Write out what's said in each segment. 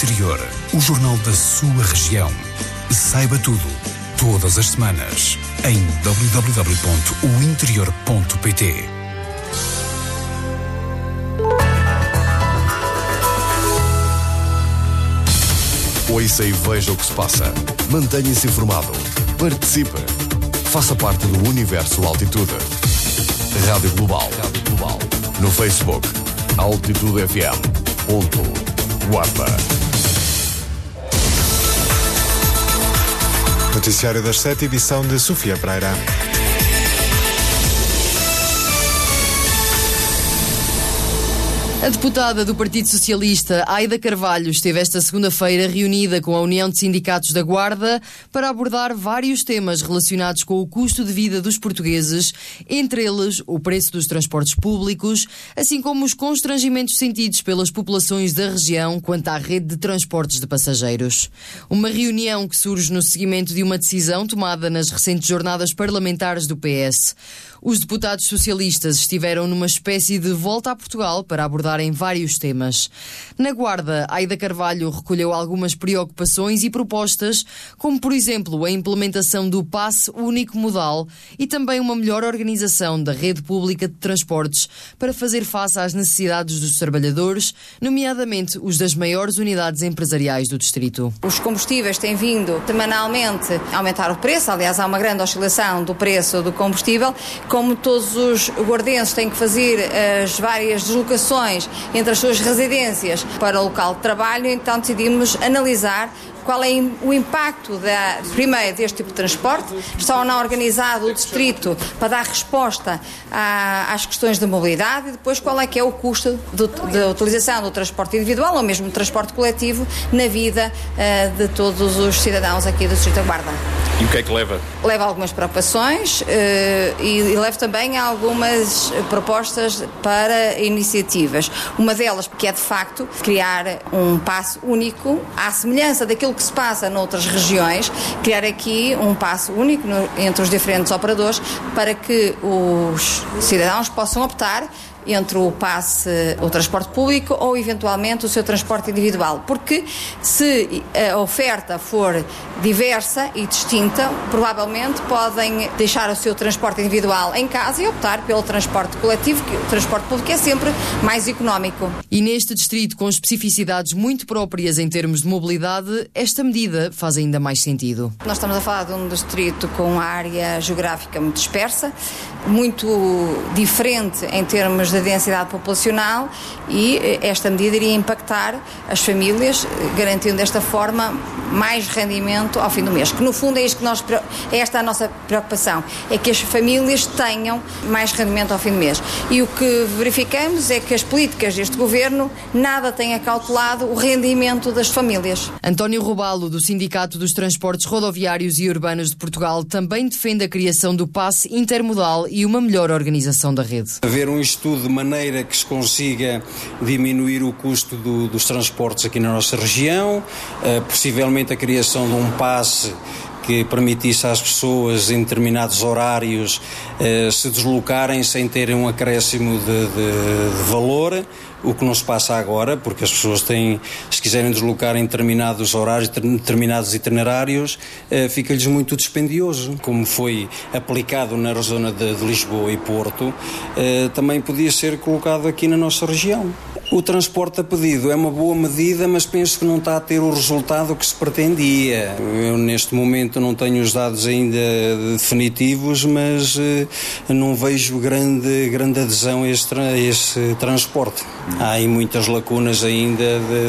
Interior, o jornal da sua região. Saiba tudo, todas as semanas, em www.ointerior.pt. Ouça e veja o que se passa. Mantenha-se informado. Participe. Faça parte do Universo Altitude. Rádio Global. No Facebook, Altitude FM. Guarda. Noticiário das 7, edição de Sofia Pereira. A deputada do Partido Socialista, Aida Carvalho, esteve esta segunda-feira reunida com a União de Sindicatos da Guarda para abordar vários temas relacionados com o custo de vida dos portugueses, entre eles o preço dos transportes públicos, assim como os constrangimentos sentidos pelas populações da região quanto à rede de transportes de passageiros. Uma reunião que surge no seguimento de uma decisão tomada nas recentes jornadas parlamentares do PS. Os deputados socialistas estiveram numa espécie de volta a Portugal para abordarem vários temas. Na Guarda, Aida Carvalho recolheu algumas preocupações e propostas, como, por exemplo, a implementação do passe único modal e também uma melhor organização da rede pública de transportes para fazer face às necessidades dos trabalhadores, nomeadamente os das maiores unidades empresariais do distrito. Os combustíveis têm vindo semanalmente a aumentar o preço, aliás, há uma grande oscilação do preço do combustível. Como todos os guardenses têm que fazer as várias deslocações entre as suas residências para o local de trabalho, então decidimos analisar qual é o impacto, primeiro, deste tipo de transporte, está ou não organizado o distrito para dar resposta às questões de mobilidade e depois qual é que é o custo da utilização do transporte individual ou mesmo do transporte coletivo na vida de todos os cidadãos aqui do Distrito da Guarda. E o que é que leva? Leva algumas preocupações e leva também algumas propostas para iniciativas. Uma delas, que é de facto criar um passe único, à semelhança daquilo que se passa noutras regiões, criar aqui um passe único entre os diferentes operadores para que os cidadãos possam optar entre o passe, o transporte público ou eventualmente o seu transporte individual, porque se a oferta for diversa e distinta, provavelmente podem deixar o seu transporte individual em casa e optar pelo transporte coletivo, que o transporte público é sempre mais económico. E neste distrito com especificidades muito próprias em termos de mobilidade, esta medida faz ainda mais sentido. Nós estamos a falar de um distrito com uma área geográfica muito dispersa, muito diferente em termos de densidade populacional e esta medida iria impactar as famílias, garantindo desta forma mais rendimento ao fim do mês, que no fundo é isto que esta é a nossa preocupação, é que as famílias tenham mais rendimento ao fim do mês. E o que verificamos é que as políticas deste governo nada têm acautelado o rendimento das famílias. António Robalo, do Sindicato dos Transportes Rodoviários e Urbanos de Portugal, também defende a criação do passe intermodal e uma melhor organização da rede. Haver um estudo de maneira que se consiga diminuir o custo dos transportes aqui na nossa região, possivelmente a criação de um passe que permitisse às pessoas em determinados horários se deslocarem sem terem um acréscimo de valor, o que não se passa agora, porque as pessoas têm, se quiserem deslocar em determinados horários, determinados itinerários, fica-lhes muito dispendioso. Como foi aplicado na zona de Lisboa e Porto, também podia ser colocado aqui na nossa região. O transporte a pedido é uma boa medida, mas penso que não está a ter o resultado que se pretendia. Eu, neste momento, não tenho os dados ainda definitivos, mas não vejo grande adesão a esse transporte. Há aí muitas lacunas ainda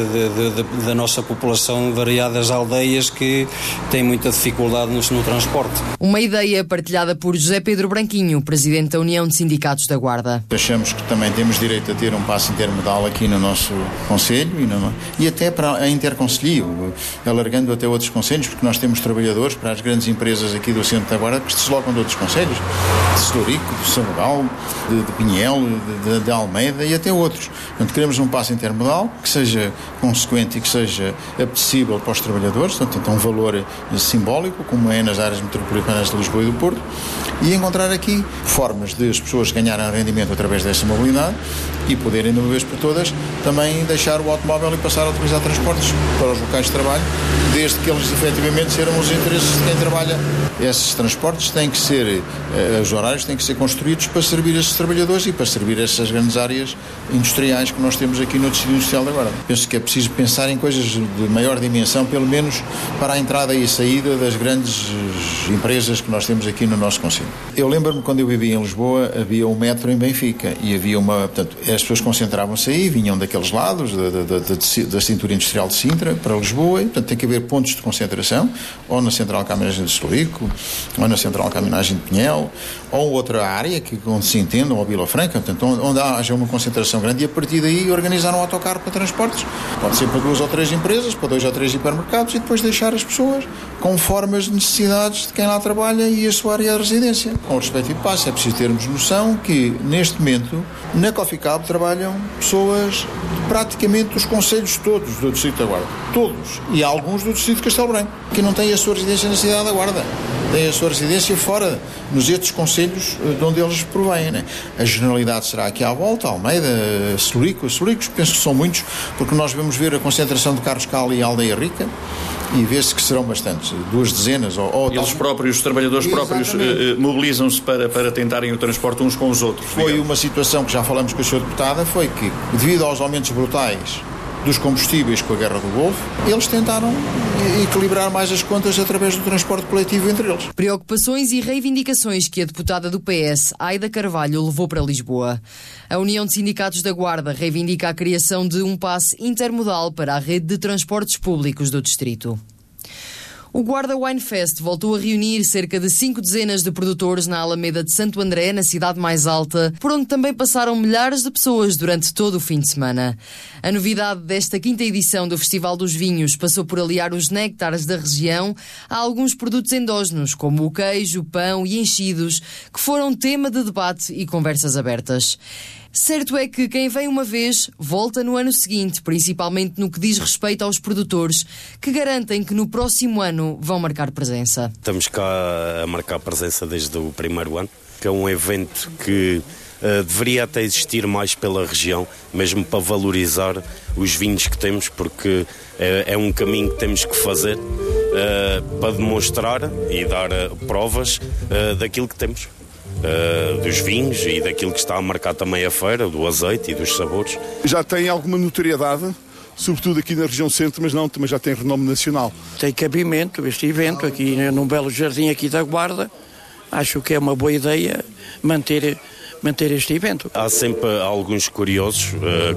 da nossa população, variadas aldeias que têm muita dificuldade no transporte. Uma ideia partilhada por José Pedro Branquinho, presidente da União de Sindicatos da Guarda. Achamos que também temos direito a ter um passe intermodal aqui no nosso concelho e até para a interconcelho, alargando até outros concelhos, porque nós temos trabalhadores para as grandes empresas aqui do centro da Guarda que se deslocam de outros concelhos. de Celurico, de Sabugal, de Pinhel, de Almeida e até outros. Portanto, queremos um passo intermodal que seja consequente e que seja apetecível para os trabalhadores, portanto, tem um valor simbólico, como é nas áreas metropolitanas de Lisboa e do Porto, e encontrar aqui formas de as pessoas ganharem rendimento através desta mobilidade e poderem, de uma vez por todas, também deixar o automóvel e passar a utilizar transportes para os locais de trabalho, desde que eles efetivamente sejam os interesses de quem trabalha. Esses transportes têm que ser, os horários têm que ser construídos para servir esses trabalhadores e para servir essas grandes áreas industriais que nós temos aqui no tecido industrial da Guarda. Penso que é preciso pensar em coisas de maior dimensão, pelo menos para a entrada e a saída das grandes empresas que nós temos aqui no nosso concelho. Eu lembro-me quando eu vivia em Lisboa, havia um metro em Benfica e havia portanto, as pessoas concentravam-se aí, vinham daqueles lados, da cintura industrial de Sintra para Lisboa, e portanto tem que haver pontos de concentração, ou na Central de Caminhagem de Celurico, ou na Central de Caminhagem de Pinhel, ou outra área onde se entenda, ou a Vila Franca, portanto, onde haja uma concentração grande, e a partir daí organizar um autocarro para transportes. Pode ser para 2 ou 3 empresas, para 2 ou 3 hipermercados, e depois deixar as pessoas conforme as necessidades de quem lá trabalha e a sua área de residência. Com o respectivo passo, é preciso termos noção que, neste momento, na Coffee Cab trabalham pessoas de praticamente dos concelhos todos do Distrito da Guarda. Todos. E alguns do Distrito de Castelo Branco, que não têm a sua residência na cidade da Guarda. Têm a sua residência fora, nos outros concelhos de onde eles provêm, né? A generalidade será aqui à volta, Almeida, Celurico. Celuricos, penso que são muitos, porque nós vamos ver a concentração de Carlos Cal e Aldeia Rica, e vê-se que serão bastantes, 2 dezenas. Eles próprios, os trabalhadores próprios, mobilizam-se para tentarem o transporte uns com os outros. Foi digamos. Uma situação que já falamos com a Sra. Deputada, foi que, devido aos aumentos brutais dos combustíveis com a guerra do Golfo, eles tentaram equilibrar mais as contas através do transporte coletivo entre eles. Preocupações e reivindicações que a deputada do PS, Aida Carvalho, levou para Lisboa. A União de Sindicatos da Guarda reivindica a criação de um passe intermodal para a rede de transportes públicos do distrito. O Guarda Wine Fest voltou a reunir cerca de 5 dezenas de produtores na Alameda de Santo André, na cidade mais alta, por onde também passaram milhares de pessoas durante todo o fim de semana. A novidade desta 5ª edição do Festival dos Vinhos passou por aliar os néctares da região a alguns produtos endógenos, como o queijo, o pão e enchidos, que foram tema de debate e conversas abertas. Certo é que quem vem uma vez volta no ano seguinte, principalmente no que diz respeito aos produtores, que garantem que no próximo ano vão marcar presença. Estamos cá a marcar presença desde o primeiro ano, que é um evento que deveria até existir mais pela região, mesmo para valorizar os vinhos que temos, porque é um caminho que temos que fazer para demonstrar e dar provas daquilo que temos. Dos vinhos e daquilo que está a marcar também a feira, do azeite e dos sabores. Já tem alguma notoriedade, sobretudo aqui na região centro, mas não, também já tem renome nacional. Tem cabimento este evento aqui num belo jardim aqui da Guarda. Acho que é uma boa ideia manter este evento. Há sempre alguns curiosos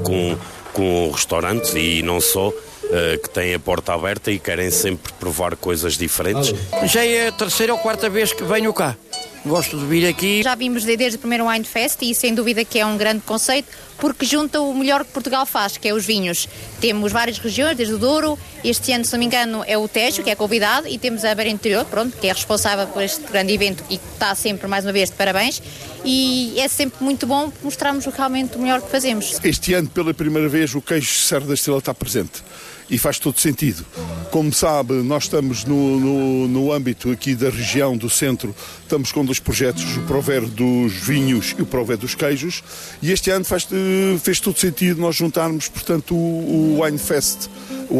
com restaurantes e não só, que têm a porta aberta e querem sempre provar coisas diferentes. Já é a 3ª ou 4ª vez que venho cá. Gosto de vir aqui. Já vimos desde o primeiro Wine Fest e sem dúvida que é um grande conceito porque junta o melhor que Portugal faz, que é os vinhos. Temos várias regiões, desde o Douro, este ano, se não me engano, é o Tejo, que é convidado, e temos a Beira Interior, que é responsável por este grande evento e que está sempre, mais uma vez, de parabéns. E é sempre muito bom mostrarmos realmente o melhor que fazemos. Este ano, pela primeira vez, o queijo Serra da Estrela está presente. E faz todo sentido. Como sabe, nós estamos no âmbito aqui da região do centro, estamos com 2 projetos, o Prover dos vinhos e o Prover dos queijos, e este ano fez todo sentido nós juntarmos, portanto, o Wine Fest,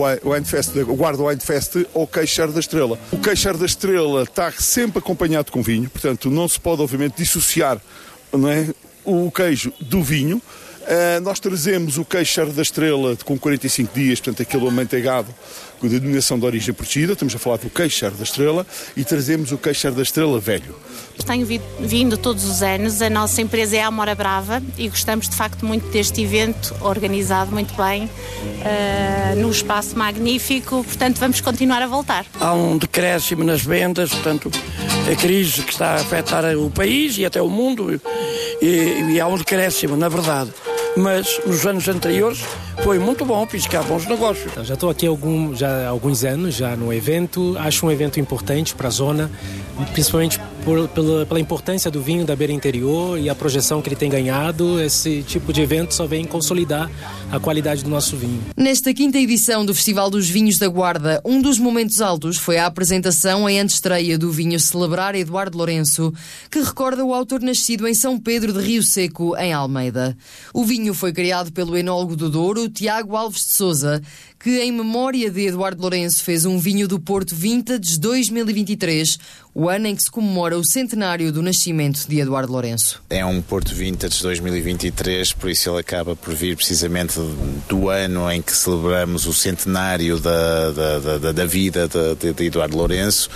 o Guarda Wine Fest ao queijo Serra da Estrela. O queijo Serra da Estrela está sempre acompanhado com vinho, portanto, não se pode, obviamente, dissociar, não é, o queijo do vinho. Nós trazemos o queijo Serra da Estrela com 45 dias, portanto aquele amanteigado com a denominação de origem protegida, estamos a falar do queijo Serra da Estrela, e trazemos o queijo Serra da Estrela velho. Tenho vindo todos os anos, a nossa empresa é a Amora Brava e gostamos de facto muito deste evento, organizado muito bem, num espaço magnífico, portanto vamos continuar a voltar. Há um decréscimo nas vendas, portanto a crise que está a afetar o país e até o mundo, e há um decréscimo, na verdade. Mas nos anos anteriores foi muito bom, piscar bons negócios. Já estou aqui há alguns anos já no evento, acho um evento importante para a zona, principalmente pela importância do vinho da beira interior e a projeção que ele tem ganhado. Esse tipo de evento só vem consolidar a qualidade do nosso vinho. Nesta 5ª edição do Festival dos Vinhos da Guarda, um dos momentos altos foi a apresentação em antestreia do vinho Celebrar Eduardo Lourenço, que recorda o autor nascido em São Pedro de Rio Seco, em Almeida. O vinho foi criado pelo enólogo do Douro, Tiago Alves de Sousa, que em memória de Eduardo Lourenço fez um vinho do Porto Vintage 2023, o ano em que se comemora o centenário do nascimento de Eduardo Lourenço. É um Porto Vintage 2023, por isso ele acaba por vir precisamente do ano em que celebramos o centenário da vida de Eduardo Lourenço,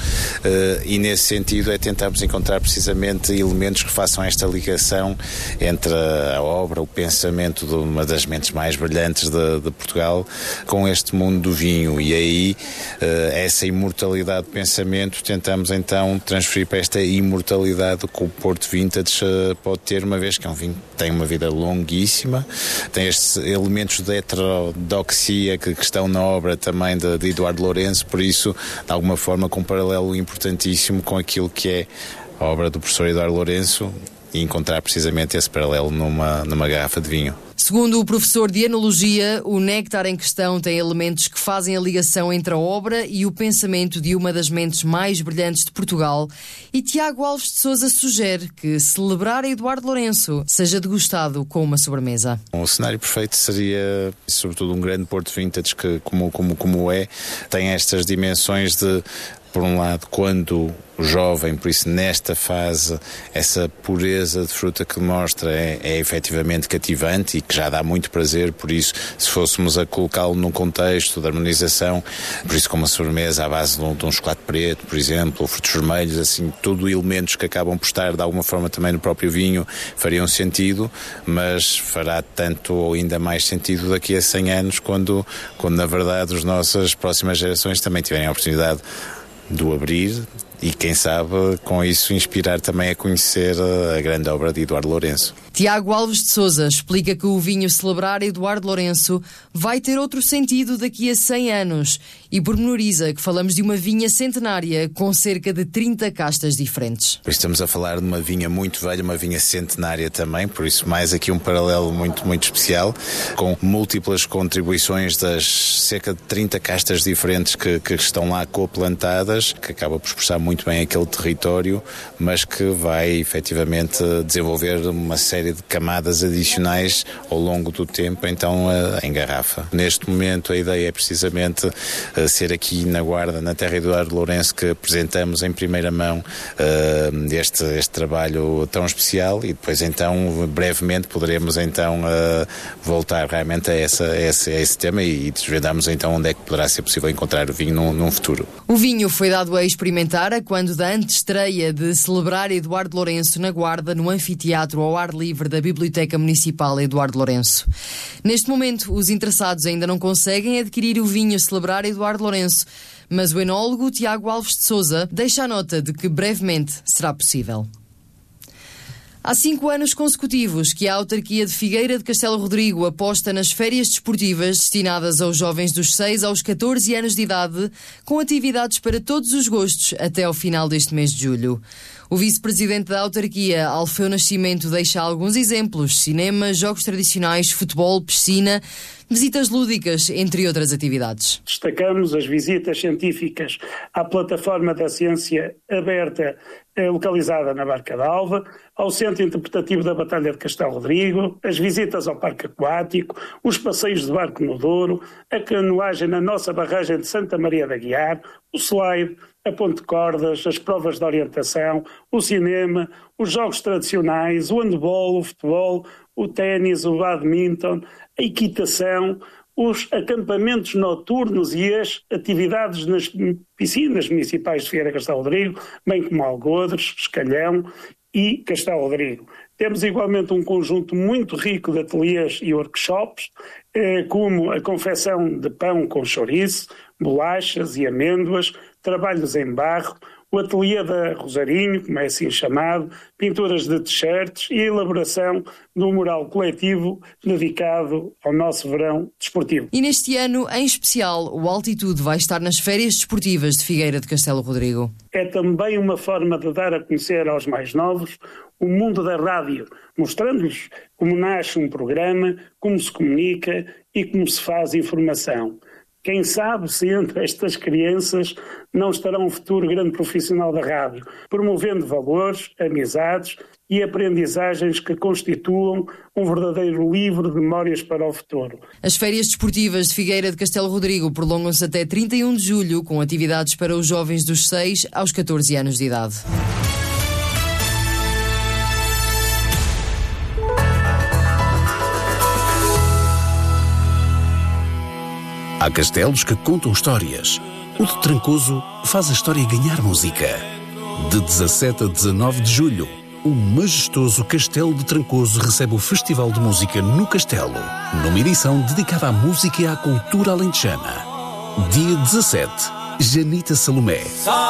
e nesse sentido é tentarmos encontrar precisamente elementos que façam esta ligação entre a obra, o pensamento de uma das mentes mais brilhantes de Portugal com este mundo do vinho, e aí essa imortalidade de pensamento tentamos então transferir para esta imortalidade que o Porto Vintage pode ter, uma vez que é um vinho que tem uma vida longuíssima, tem estes elementos de heterodoxia que estão na obra também de Eduardo Lourenço, por isso de alguma forma com um paralelo importantíssimo com aquilo que é a obra do professor Eduardo Lourenço, e encontrar precisamente esse paralelo numa garrafa de vinho. Segundo o professor de Enologia, o néctar em questão tem elementos que fazem a ligação entre a obra e o pensamento de uma das mentes mais brilhantes de Portugal, e Tiago Alves de Sousa sugere que celebrar Eduardo Lourenço seja degustado com uma sobremesa. O cenário perfeito seria, sobretudo, um grande Porto Vintage que, como é, tem estas dimensões de, por um lado, quando jovem, por isso nesta fase essa pureza de fruta que mostra é efetivamente cativante e que já dá muito prazer, por isso se fôssemos a colocá-lo num contexto de harmonização, por isso como uma sobremesa à base de um chocolate preto, por exemplo, ou frutos vermelhos, assim, tudo elementos que acabam por estar de alguma forma também no próprio vinho, fariam sentido, mas fará tanto ou ainda mais sentido daqui a 100 anos, quando na verdade as nossas próximas gerações também tiverem a oportunidade de o abrir e, quem sabe, com isso inspirar também a conhecer a grande obra de Eduardo Lourenço. Tiago Alves de Sousa explica que o vinho Celebrar Eduardo Lourenço vai ter outro sentido daqui a 100 anos e pormenoriza que falamos de uma vinha centenária com cerca de 30 castas diferentes. Estamos a falar de uma vinha muito velha, uma vinha centenária também, por isso mais aqui um paralelo muito, muito especial, com múltiplas contribuições das cerca de 30 castas diferentes que estão lá coplantadas, que acaba por expressar muito bem aquele território, mas que vai efetivamente desenvolver uma série de camadas adicionais ao longo do tempo, então em garrafa. Neste momento a ideia é precisamente ser aqui na Guarda, na terra de Eduardo Lourenço, que apresentamos em primeira mão este trabalho tão especial, e depois então brevemente poderemos então voltar realmente a esse tema e desvendamos então onde é que poderá ser possível encontrar o vinho num futuro. O vinho foi dado a experimentar quando da antestreia de Celebrar Eduardo Lourenço na Guarda, no anfiteatro ao ar livre da Biblioteca Municipal Eduardo Lourenço. Neste momento, os interessados ainda não conseguem adquirir o vinho Celebrar Eduardo Lourenço, mas o enólogo Tiago Alves de Sousa deixa a nota de que brevemente será possível. Há 5 anos consecutivos que a autarquia de Figueira de Castelo Rodrigo aposta nas férias desportivas destinadas aos jovens dos 6 aos 14 anos de idade, com atividades para todos os gostos até ao final deste mês de julho. O vice-presidente da autarquia, Alfeu Nascimento, deixa alguns exemplos: cinema, jogos tradicionais, futebol, piscina, visitas lúdicas, entre outras atividades. Destacamos as visitas científicas à plataforma da ciência aberta localizada na Barca d'Alva, ao Centro Interpretativo da Batalha de Castelo Rodrigo, as visitas ao Parque Aquático, os passeios de barco no Douro, a canoagem na nossa barragem de Santa Maria da Guiar, o slide, a ponte de cordas, as provas de orientação, o cinema, os jogos tradicionais, o handball, o futebol, o ténis, o badminton, a equitação, os acampamentos noturnos e as atividades nas piscinas municipais de Figueira de Castelo Rodrigo, bem como Algodres, Escalhão e Castelo Rodrigo. Temos igualmente um conjunto muito rico de ateliês e workshops, como a confecção de pão com chouriço, bolachas e amêndoas, trabalhos em barro, o ateliê da Rosarinho, como é assim chamado, pinturas de t-shirts e a elaboração de um mural coletivo dedicado ao nosso verão desportivo. E neste ano, em especial, o Altitude vai estar nas férias desportivas de Figueira de Castelo Rodrigo. É também uma forma de dar a conhecer aos mais novos o mundo da rádio, mostrando-lhes como nasce um programa, como se comunica e como se faz informação. Quem sabe se entre estas crianças não estará um futuro grande profissional da rádio, promovendo valores, amizades e aprendizagens que constituam um verdadeiro livro de memórias para o futuro. As férias desportivas de Figueira de Castelo Rodrigo prolongam-se até 31 de julho, com atividades para os jovens dos 6 aos 14 anos de idade. Há castelos que contam histórias. O de Trancoso faz a história ganhar música. De 17 a 19 de julho, o majestoso Castelo de Trancoso recebe o Festival de Música no Castelo, numa edição dedicada à música e à cultura alentejana. Dia 17, Janita Salomé.